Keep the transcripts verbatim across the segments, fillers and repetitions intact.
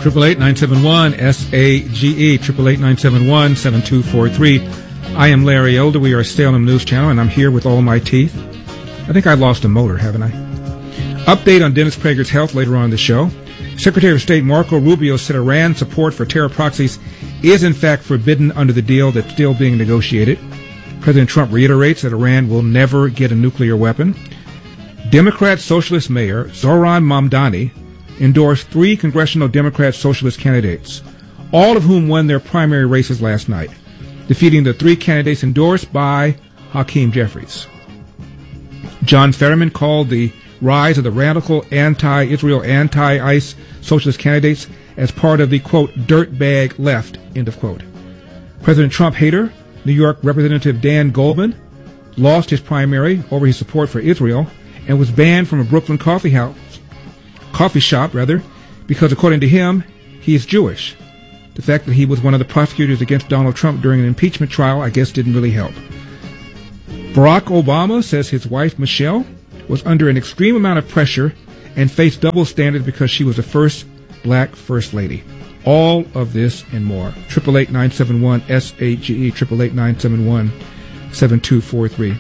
Triple eight nine seven one S A G E. Triple eight nine seven one seven two four three. I am Larry Elder. We are Salem News Channel, and I'm here with all my teeth. I think I lost a molar, haven't I? Update on Dennis Prager's health later on in the show. Secretary of State Marco Rubio said Iran's support for terror proxies is in fact forbidden under the deal that's still being negotiated. President Trump reiterates that Iran will never get a nuclear weapon. Democrat Socialist Mayor Zohran Mamdani endorsed three congressional Democrat Socialist candidates, all of whom won their primary races last night, defeating the three candidates endorsed by Hakeem Jeffries. John Fetterman called the rise of the radical anti-Israel, anti-ICE socialist candidates as part of the, quote, dirtbag left, end of quote. President Trump hater, New York Representative Dan Goldman, lost his primary over his support for Israel and was banned from a Brooklyn coffee house, coffee shop, rather, because according to him, he is Jewish. The fact that he was one of the prosecutors against Donald Trump during an impeachment trial, I guess, didn't really help. Barack Obama says his wife, Michelle, was under an extreme amount of pressure and faced double standards because she was the first black first lady. All of this and more. Triple eight nine seven one S A G E. Triple eight nine seven one seven two four three.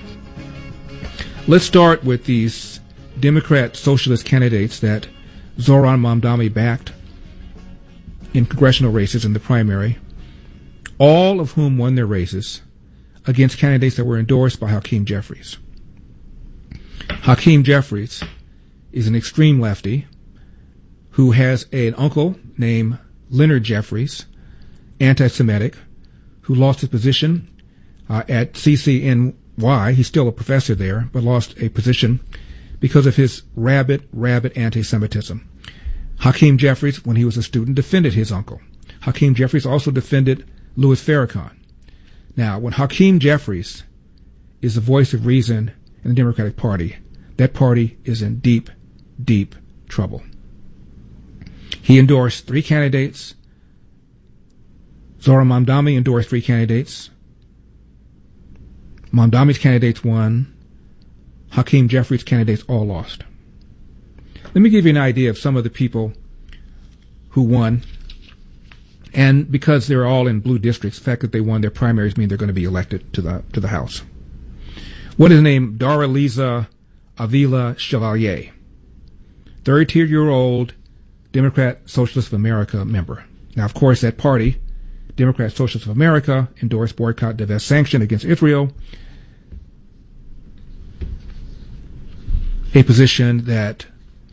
Let's start with these Democrat socialist candidates that Zohran Mamdani backed in congressional races in the primary, all of whom won their races against candidates that were endorsed by Hakeem Jeffries. Hakeem Jeffries is an extreme lefty who has an uncle named Leonard Jeffries, anti-Semitic, who lost his position uh, at C C N Y. He's still a professor there, but lost a position because of his rabid, rabid anti-Semitism. Hakeem Jeffries, when he was a student, defended his uncle. Hakeem Jeffries also defended Louis Farrakhan. Now, when Hakeem Jeffries is the voice of reason in the Democratic Party, that party is in deep, deep trouble. He endorsed three candidates. Zohran Mamdani endorsed three candidates. Mamdani's candidates won. Hakeem Jeffries' candidates all lost. Let me give you an idea of some of the people who won. And because they're all in blue districts, the fact that they won their primaries mean they're going to be elected to the to the House. One is named Daraliza Avila Chevalier, thirty-two-year-old Democrat Socialist of America member. Now, of course, that party, Democrat Socialist of America, endorsed boycott, divest, sanction against Israel, a position that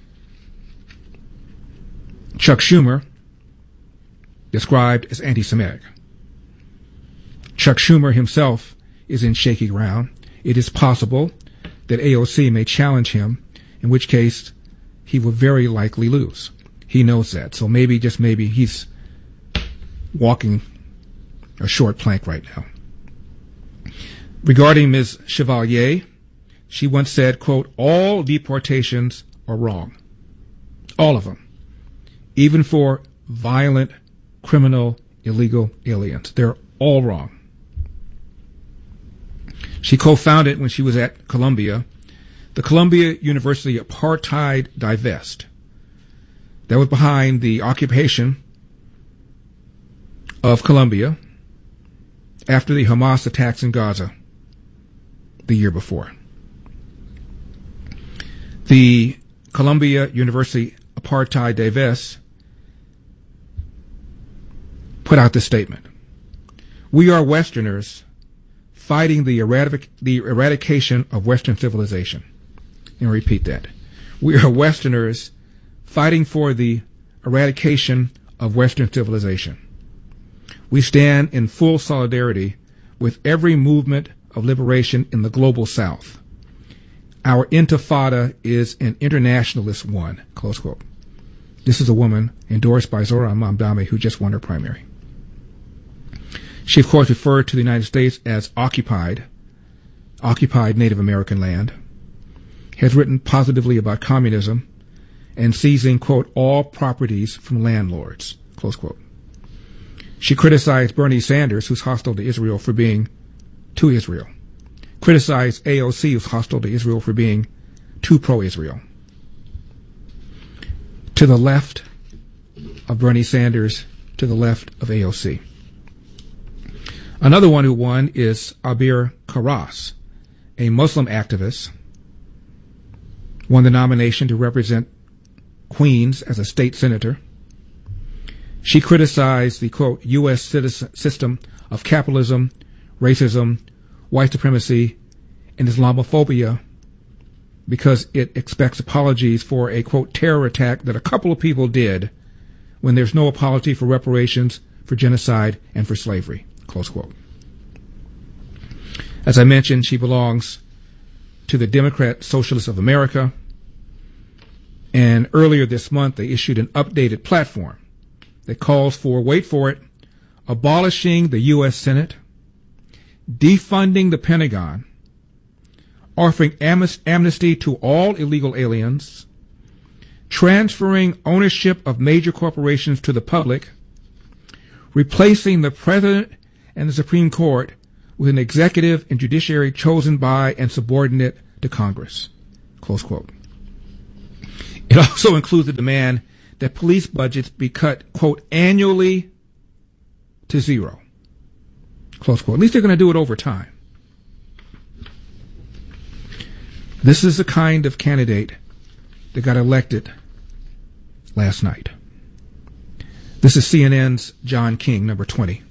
Chuck Schumer described as anti-Semitic. Chuck Schumer himself is in shaky ground. It is possible that A O C may challenge him, in which case he will very likely lose. He knows that. So maybe, just maybe, he's walking a short plank right now. Regarding Miz Chevalier, she once said, quote, all deportations are wrong. All of them. Even for violent, criminal, illegal aliens. They're all wrong. She co-founded, when she was at Columbia, the Columbia University Apartheid Divest. That was behind the occupation of Columbia after the Hamas attacks in Gaza the year before. The Columbia University Apartheid Divest put out this statement. We are Westerners fighting the, eradic- the eradication of Western civilization. And I'll repeat that. We are Westerners fighting for the eradication of Western civilization. We stand in full solidarity with every movement of liberation in the global South. Our intifada is an internationalist one, close quote. This is a woman endorsed by Zohran Mamdani who just won her primary. She, of course, referred to the United States as occupied, occupied Native American land, has written positively about communism and seizing, quote, all properties from landlords, close quote. She criticized Bernie Sanders, who's hostile to Israel, for being to Israel. Criticized A O C, who's hostile to Israel, for being too pro-Israel. To the left of Bernie Sanders to the left of A O C. Another one who won is Abir Karas, a Muslim activist, won the nomination to represent Queens as a state senator. She criticized the, quote, U S citizen system of capitalism, racism, white supremacy, and Islamophobia because it expects apologies for a, quote, terror attack that a couple of people did when there's no apology for reparations, for genocide, and for slavery, close quote. As I mentioned, she belongs to the Democrat Socialists of America, and earlier this month they issued an updated platform that calls for, wait for it, abolishing the U S Senate, defunding the Pentagon, offering amnesty to all illegal aliens, transferring ownership of major corporations to the public, replacing the President and the Supreme Court with an executive and judiciary chosen by and subordinate to Congress, close quote. It also includes a demand that police budgets be cut, quote, annually to zero, close quote. At least they're going to do it over time. This is the kind of candidate that got elected last night. This is C N N's John King, number twenty.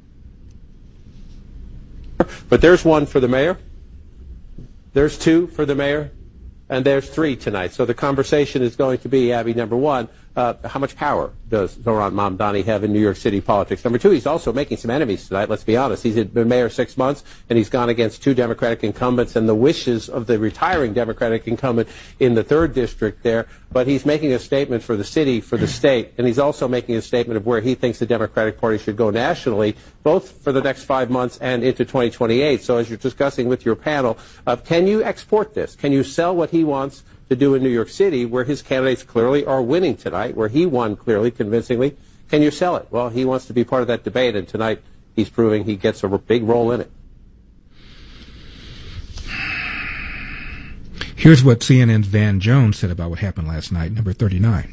But there's one for the mayor, there's two for the mayor, and there's three tonight. So the conversation is going to be, Abby, number one, uh, how much power does Zohran Mamdani have in New York City politics? Number two, he's also making some enemies tonight, let's be honest. He's been mayor six months, and he's gone against two Democratic incumbents and the wishes of the retiring Democratic incumbent in the third district there. But he's making a statement for the city, for the state, and he's also making a statement of where he thinks the Democratic Party should go nationally, both for the next five months and into twenty twenty-eight. So as you're discussing with your panel, uh, can you export this? Can you sell what he wants to do in New York City, where his candidates clearly are winning tonight, where he won clearly, convincingly? Can you sell it? Well, he wants to be part of that debate, and tonight he's proving he gets a big role in it. Here's what C N N's Van Jones said about what happened last night, number thirty-nine.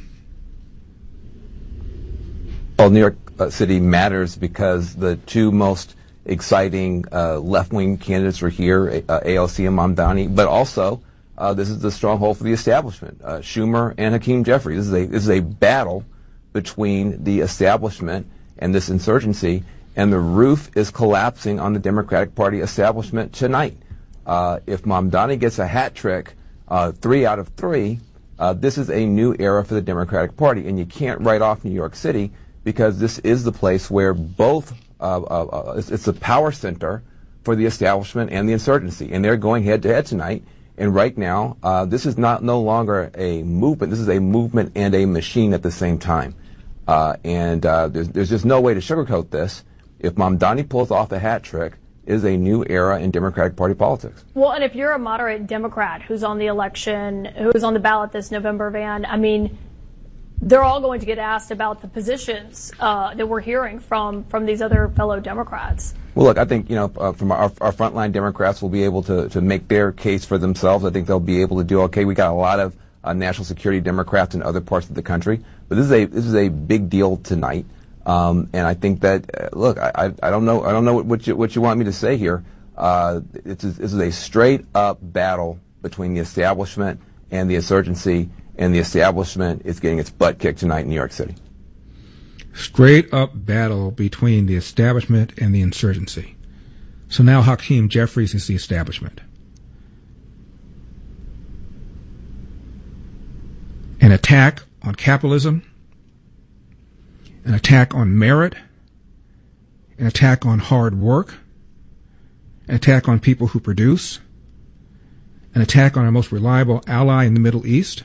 Well, New York uh, City matters because the two most exciting uh, left-wing candidates were here, uh, A L C and Mamdani, but also uh, this is the stronghold for the establishment, uh, Schumer and Hakeem Jeffries. This is a this is a battle between the establishment and this insurgency, and the roof is collapsing on the Democratic Party establishment tonight. Uh, if Mamdani gets a hat trick, uh, three out of three, uh, this is a new era for the Democratic Party, and you can't write off New York City because this is the place where both uh, uh, it's, it's the power center for the establishment and the insurgency, and they're going head to head tonight. And right now, uh, this is not no longer a movement. This is a movement and a machine at the same time. Uh, and uh, there's, there's just no way to sugarcoat this. If Mamdani pulls off a hat trick, it is a new era in Democratic Party politics. Well, and if you're a moderate Democrat who's on the election, who's on the ballot this November, Van, I mean, they're all going to get asked about the positions uh, that we're hearing from, from these other fellow Democrats. Well, look, I think, you know, uh, from our, our frontline Democrats will be able to, to make their case for themselves. I think they'll be able to do okay. We got a lot of uh, national security Democrats in other parts of the country, but this is a this is a big deal tonight. Um, and I think that uh, look, I, I I don't know I don't know what, what you what you want me to say here. Uh, it's a, this is a straight up battle between the establishment and the insurgency, and the establishment is getting its butt kicked tonight in New York City. Straight up battle between the establishment and the insurgency. So now Hakeem Jeffries is the establishment. An attack on capitalism, an attack on merit, an attack on hard work, an attack on people who produce, an attack on our most reliable ally in the Middle East.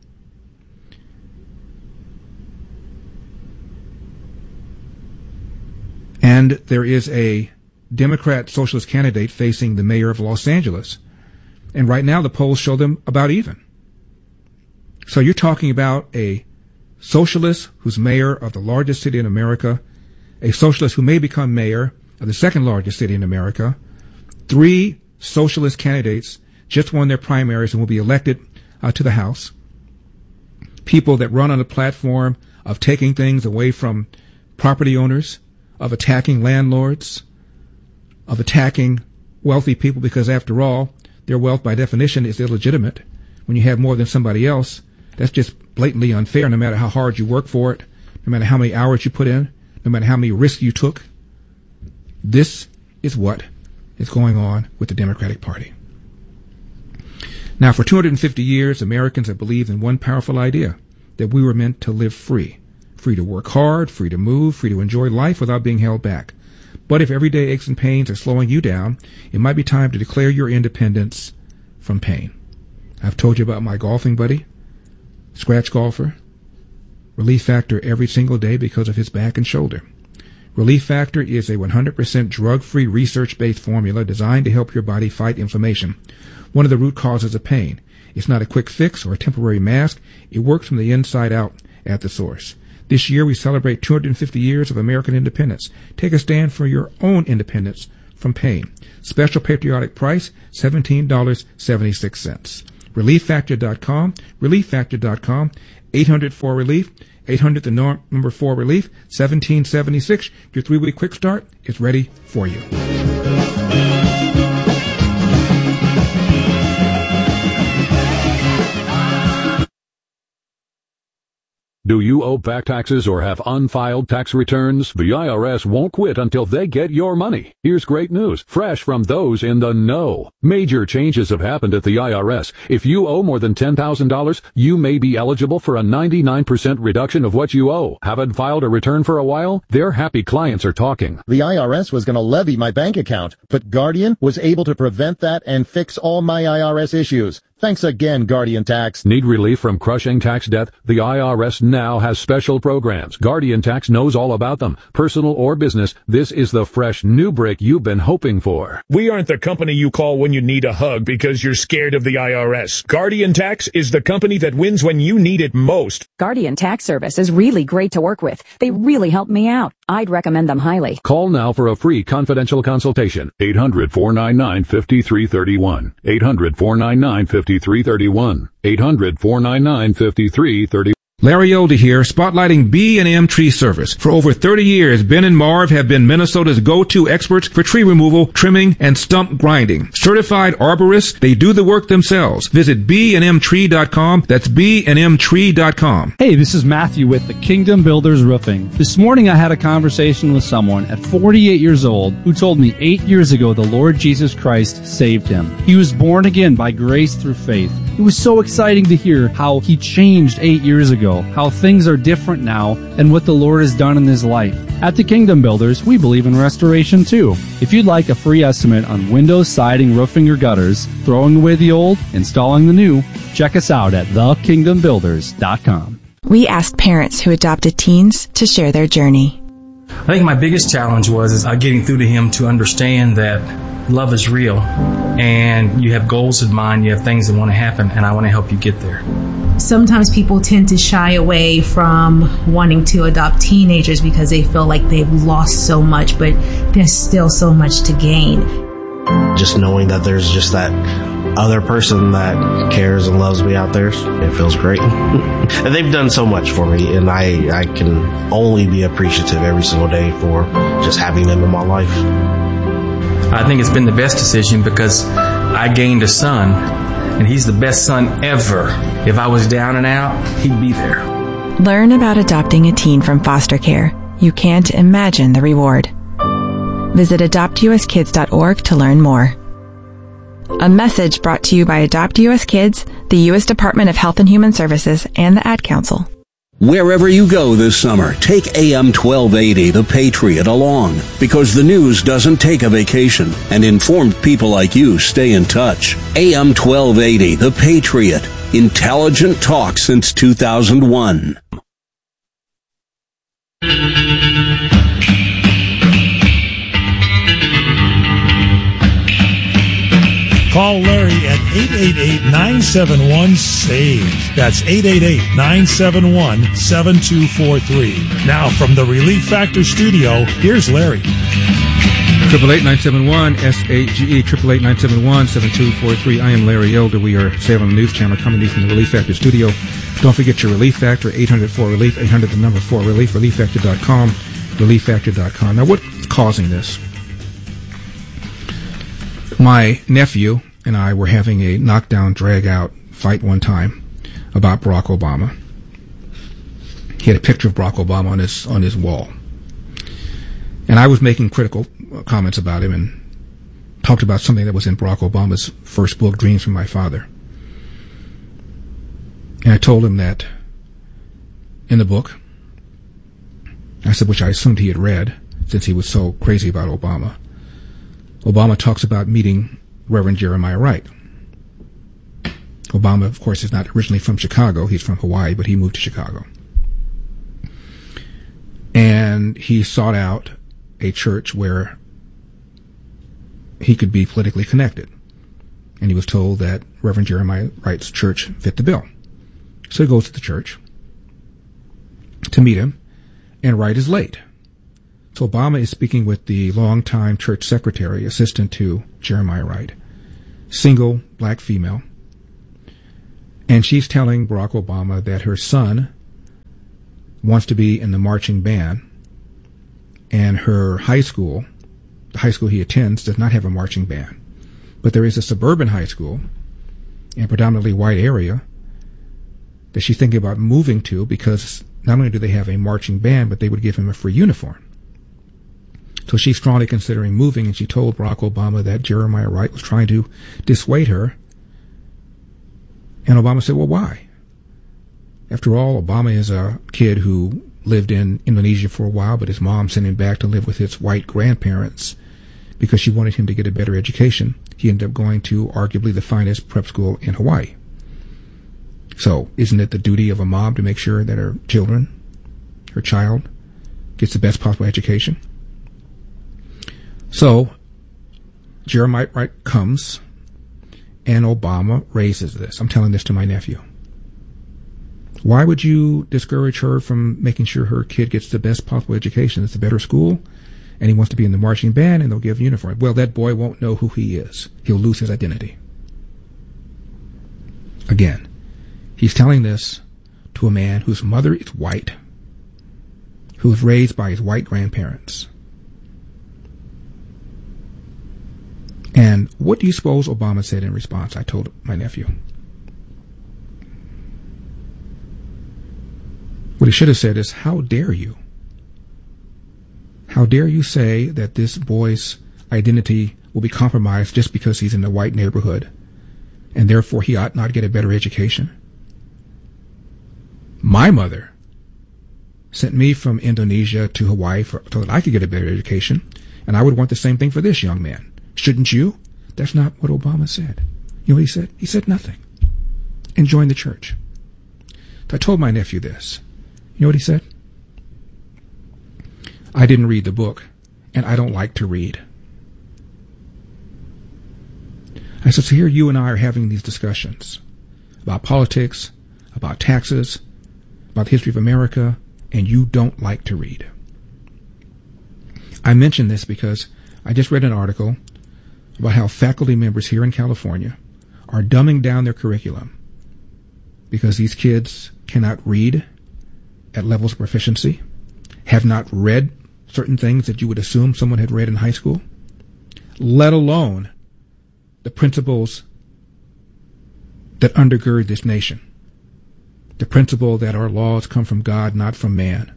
And there is a Democrat socialist candidate facing the mayor of Los Angeles. And right now the polls show them about even. So you're talking about a socialist who's mayor of the largest city in America, a socialist who may become mayor of the second largest city in America. Three socialist candidates just won their primaries and will be elected uh, to the House. people that run on a platform of taking things away from property owners, of attacking landlords, of attacking wealthy people, because after all, their wealth by definition is illegitimate. When you have more than somebody else, that's just blatantly unfair, no matter how hard you work for it, no matter how many hours you put in, no matter how many risks you took. This is what is going on with the Democratic Party. Now, for two hundred fifty years, Americans have believed in one powerful idea, that we were meant to live free. Free to work hard, free to move, free to enjoy life without being held back. But if everyday aches and pains are slowing you down, it might be time to declare your independence from pain. I've told you about my golfing buddy, scratch golfer, Relief Factor every single day because of his back and shoulder. Relief Factor is a one hundred percent drug-free, research-based formula designed to help your body fight inflammation, one of the root causes of pain. It's not a quick fix or a temporary mask. It works from the inside out at the source. This year we celebrate two hundred fifty years of American independence. Take a stand for your own independence from pain. Special patriotic price, seventeen dollars and seventy-six cents. relief factor dot com, relief factor dot com, eight hundred four relief, eight hundred the number four relief, seventeen seventy-six. Your three-week quick start is ready for you. Do you owe back taxes or have unfiled tax returns? The I R S won't quit until they get your money. Here's great news, fresh from those in the know. Major changes have happened at the I R S. If you owe more than ten thousand dollars, you may be eligible for a ninety-nine percent reduction of what you owe. Haven't filed a return for a while? Their happy clients are talking. The I R S was going to levy my bank account, but Guardian was able to prevent that and fix all my I R S issues. Thanks again, Guardian Tax. Need relief from crushing tax debt? The I R S now has special programs. Guardian Tax knows all about them. Personal or business, this is the fresh new break you've been hoping for. We aren't the company you call when you need a hug because you're scared of the I R S. Guardian Tax is the company that wins when you need it most. Guardian Tax Service is really great to work with. They really helped me out. I'd recommend them highly. Call now for a free confidential consultation. eight hundred, four nine nine, five three three one. eight hundred, four nine nine, five three three one. eight hundred, four nine nine, five three three one. Larry Older here, spotlighting B and M Tree Service. For over thirty years, Ben and Marv have been Minnesota's go-to experts for tree removal, trimming, and stump grinding. Certified arborists, they do the work themselves. Visit b and m tree dot com. That's b and m tree dot com. Hey, this is Matthew with the Kingdom Builders Roofing. This morning I had a conversation with someone at forty-eight years old who told me eight years ago the Lord Jesus Christ saved him. He was born again by grace through faith. It was so exciting to hear how he changed eight years ago, how things are different now, and what the Lord has done in his life. At the Kingdom Builders, we believe in restoration too. If you'd like a free estimate on windows, siding, roofing, or gutters, throwing away the old, installing the new, check us out at the kingdom builders dot com. We asked parents who adopted teens to share their journey. I think my biggest challenge was is, uh, getting through to him to understand that love is real, and you have goals in mind, you have things that want to happen, and I want to help you get there. Sometimes people tend to shy away from wanting to adopt teenagers because they feel like they've lost so much, but there's still so much to gain. Just knowing that there's just that other person that cares and loves me out there, it feels great. And they've done so much for me, and I, I can only be appreciative every single day for just having them in my life. I think it's been the best decision because I gained a son, and he's the best son ever. If I was down and out, he'd be there. Learn about adopting a teen from foster care. You can't imagine the reward. Visit adopt u s kids dot org to learn more. A message brought to you by Adopt U S Kids, the U S Department of Health and Human Services, and the Ad Council. Wherever you go this summer, take A M twelve eighty, The Patriot, along, because the news doesn't take a vacation, and informed people like you stay in touch. A M twelve eighty, The Patriot, intelligent talk since two thousand one. Call Larry at eight eight eight, nine seven one, S A V E. That's eight eight eight, nine seven one, seven two four three. Now from the Relief Factor studio, here's Larry. Triple eight nine seven one S A G E. Triple eight nine seven one seven two four three. I am Larry Elder. We are Salem News Channel coming to you from the Relief Factor studio. Don't forget your Relief Factor. Eight hundred four relief. Eight hundred the number four relief. relief factor dot com. relief factor dot com. Now, what's causing this? My nephew and I were having a knockdown, drag-out fight one time about Barack Obama. He had a picture of Barack Obama on his on his wall. And I was making critical comments about him and talked about something that was in Barack Obama's first book, Dreams from My Father. And I told him that in the book, I said, which I assumed he had read, since he was so crazy about Obama, Obama talks about meeting Reverend Jeremiah Wright. Obama, of course, is not originally from Chicago. He's from Hawaii, but he moved to Chicago. And he sought out a church where he could be politically connected. And he was told that Reverend Jeremiah Wright's church fit the bill. So he goes to the church to meet him, and Wright is late. So Obama is speaking with the longtime church secretary, assistant to Jeremiah Wright, single black female, and she's telling Barack Obama that her son wants to be in the marching band, and her high school, the high school he attends, does not have a marching band. But there is a suburban high school in a predominantly white area that she's thinking about moving to, because not only do they have a marching band, but they would give him a free uniform. So she's strongly considering moving, and she told Barack Obama that Jeremiah Wright was trying to dissuade her. And Obama said, well, why? After all, Obama is a kid who lived in Indonesia for a while, but his mom sent him back to live with his white grandparents because she wanted him to get a better education. He ended up going to arguably the finest prep school in Hawaii. So isn't it the duty of a mom to make sure that her children, her child, gets the best possible education? So Jeremiah Wright comes, and Obama raises this. I'm telling this to my nephew. Why would you discourage her from making sure her kid gets the best possible education? It's a better school, and he wants to be in the marching band, and they'll give uniform. Well, that boy won't know who he is. He'll lose his identity. Again, he's telling this to a man whose mother is white, who was raised by his white grandparents. And what do you suppose Obama said in response? I told my nephew. What he should have said is, how dare you? How dare you say that this boy's identity will be compromised just because he's in a white neighborhood, and therefore he ought not get a better education? My mother sent me from Indonesia to Hawaii for, so that I could get a better education, and I would want the same thing for this young man. Shouldn't you? That's not what Obama said. You know what he said? He said nothing. And joined the church. So I told my nephew this. You know what he said? I didn't read the book, and I don't like to read. I said, so here you and I are having these discussions about politics, about taxes, about the history of America, and you don't like to read. I mention this because I just read an article about how faculty members here in California are dumbing down their curriculum because these kids cannot read at levels of proficiency, have not read certain things that you would assume someone had read in high school, let alone the principles that undergird this nation, the principle that our laws come from God, not from man.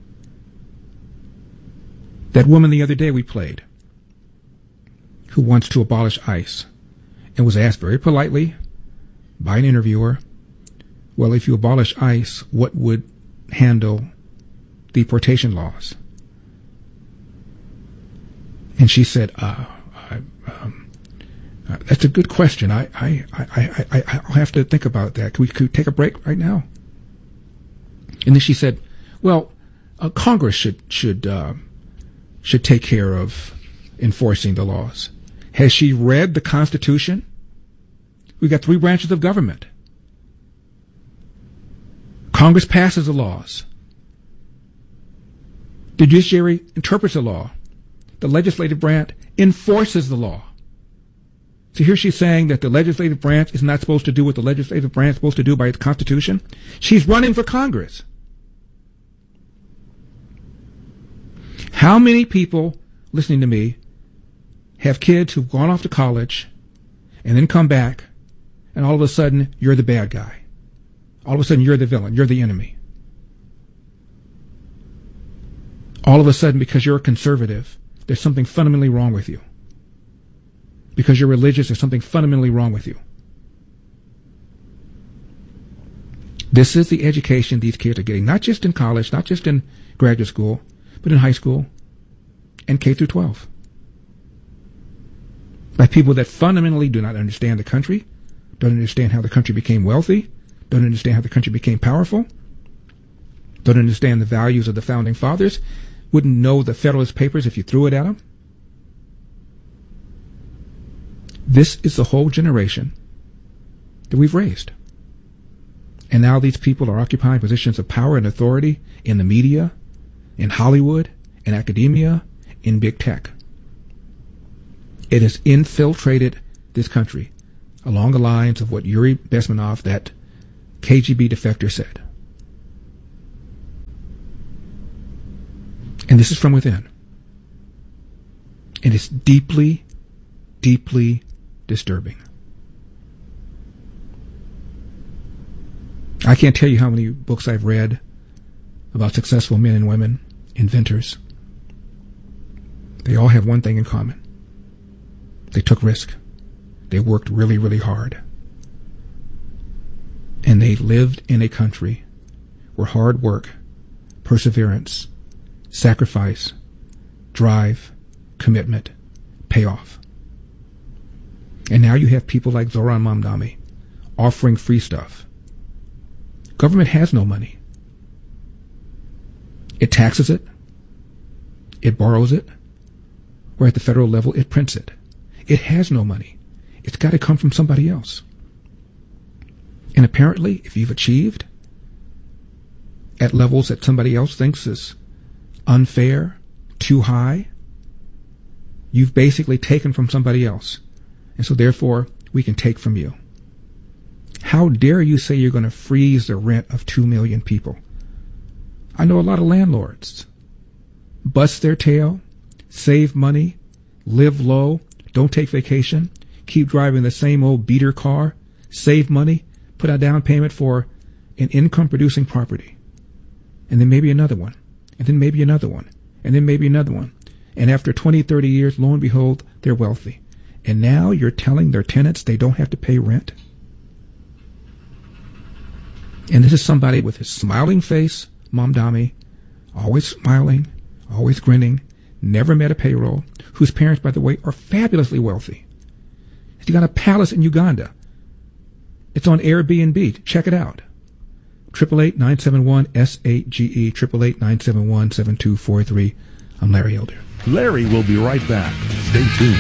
That woman the other day we played, who wants to abolish ICE, and was asked very politely by an interviewer, well, if you abolish ICE, what would handle deportation laws? And she said, uh, I, um, uh, that's a good question. I, I, I, I, I'll have to think about that. Can we, can we take a break right now? And then she said, well, uh, Congress should, should, uh, should take care of enforcing the laws. Has she read the Constitution? We've got three branches of government. Congress passes the laws. The judiciary interprets the law. The legislative branch enforces the law. So here she's saying that the legislative branch is not supposed to do what the legislative branch is supposed to do by its Constitution. She's running for Congress. How many people listening to me have kids who've gone off to college and then come back, and all of a sudden you're the bad guy? All of a sudden you're the villain. You're the enemy. All of a sudden, because you're a conservative, there's something fundamentally wrong with you. Because you're religious, there's something fundamentally wrong with you. This is the education these kids are getting, not just in college, not just in graduate school, but in high school and K through twelve. By people that fundamentally do not understand the country, don't understand how the country became wealthy, don't understand how the country became powerful, don't understand the values of the founding fathers, wouldn't know the Federalist Papers if you threw it at them. This is the whole generation that we've raised. And now these people are occupying positions of power and authority in the media, in Hollywood, in academia, in big tech. It has infiltrated this country along the lines of what Yuri Bezmenov, that K G B defector, said. And this is from within. And it's deeply, deeply disturbing. I can't tell you how many books I've read about successful men and women, inventors. They all have one thing in common. They took risk. They worked really, really hard. And they lived in a country where hard work, perseverance, sacrifice, drive, commitment pay off. And now you have people like Zoran Mamdani offering free stuff. Government has no money. It taxes it. It borrows it. Or at the federal level, it prints it. It has no money. It's got to come from somebody else. And apparently, if you've achieved at levels that somebody else thinks is unfair, too high, you've basically taken from somebody else. And so therefore, we can take from you. How dare you say you're going to freeze the rent of two million people? I know a lot of landlords. Bust their tail, save money, live low, don't take vacation, keep driving the same old beater car, save money, put a down payment for an income-producing property. And then maybe another one. And then maybe another one. And then maybe another one. And after twenty, thirty years, lo and behold, they're wealthy. And now you're telling their tenants they don't have to pay rent? And this is somebody with his smiling face, Mamdani, always smiling, always grinning, never met a payroll, whose parents, by the way, are fabulously wealthy. He's got a palace in Uganda. It's on Airbnb. Check it out. eight eight eight, nine seven one, S eight G E, eight eight eight, nine seven one, seven two four three. I'm Larry Elder. Larry will be right back. Stay tuned.